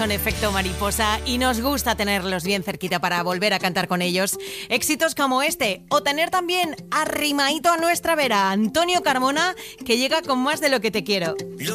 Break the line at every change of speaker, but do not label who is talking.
Con efecto mariposa y nos gusta tenerlos bien cerquita para volver a cantar con ellos. Éxitos como este, o tener también arrimadito a nuestra vera Antonio Carmona, que llega con Más de lo que te quiero.